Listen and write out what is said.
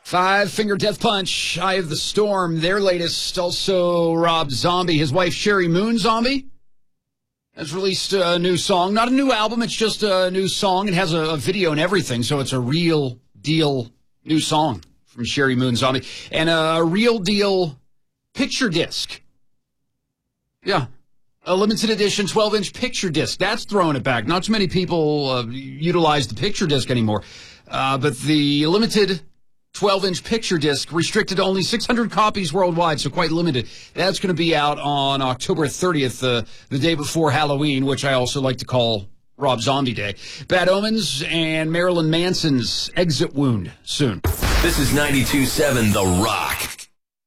Five Finger Death Punch, Eye of the Storm, their latest. Also, Rob Zombie, his wife Sherry Moon Zombie has released a new song. Not a new album, it's just a new song. It has a video and everything, so it's a real deal new song from Sherry Moon Zombie. And a real deal picture disc. Yeah. A limited edition 12-inch picture disc. That's throwing it back. Not too many people utilize the picture disc anymore. But the limited 12-inch picture disc, restricted to only 600 copies worldwide, so quite limited. That's going to be out on October 30th, the day before Halloween, which I also like to call Rob Zombie Day. Bad Omens and Marilyn Manson's Exit Wound soon. This is 92.7 The Rock.